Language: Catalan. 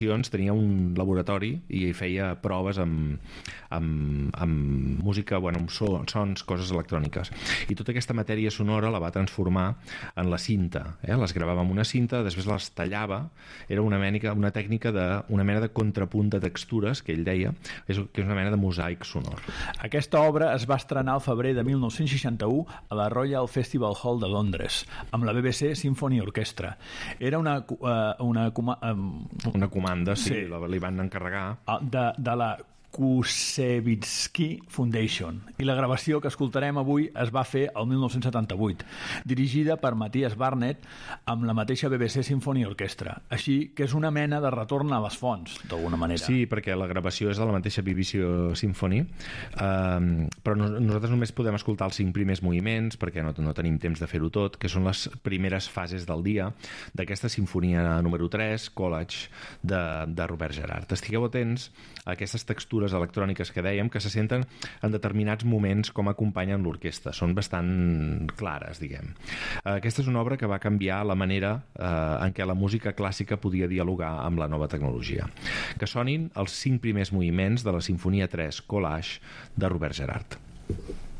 tenia un laboratori i feia proves amb música, amb sons, coses electròniques. I tota aquesta matèria sonora la va transformar en la cinta. Les gravava amb una cinta, després les tallava. Era una tècnica d'una mena de contrapunt de textures, que ell deia, que és una mena de mosaic sonor. Aquesta obra es va estrenar al febrer de 1961 a la Royal Festival Hall de Londres, amb la BBC Symphony Orchestra. Era una comanda, sí. Li van encarregar de la Kusevitsky Foundation, i la gravació que escoltarem avui es va fer el 1978, dirigida per Matthias Barnett amb la mateixa BBC Symphony Orchestra, així que és una mena de retorn a les fonts, d'alguna manera. Sí, perquè la gravació és de la mateixa BBC Symphony, però nosaltres només podem escoltar els 5 primers moviments, perquè no tenim temps de fer-ho tot, que són les primeres fases del dia d'aquesta sinfonia número 3, Collage, de Robert Gerhard. Estigueu atents a aquestes textures electròniques que dèiem, que se senten en determinats moments com acompanyen l'orquestra. Són bastant clares, diguem. Aquesta és una obra que va canviar la manera en què la música clàssica podia dialogar amb la nova tecnologia. Que sonin els 5 primers moviments de la Sinfonia 3, Collage, de Robert Gerhard.